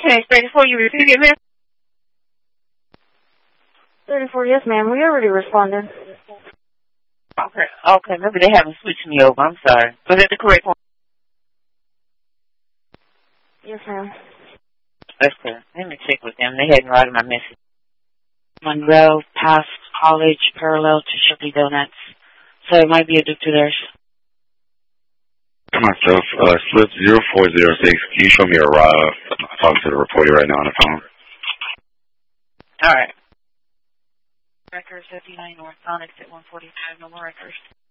Change 34, you repeat it, ma'am? 34, yes, ma'am. We already responded. Okay, maybe they haven't switched me over. I'm sorry. Was that the correct one? Yes, ma'am. That's good. Let me check with them. They hadn't written my message. Monroe, past college, parallel to Shipley Donuts. So it might be a due to theirs. Myself, slip 0406. Can you show me a I'm talking to the reporter right now on the phone. All right. Records 59 North Onyx at 145. No more records.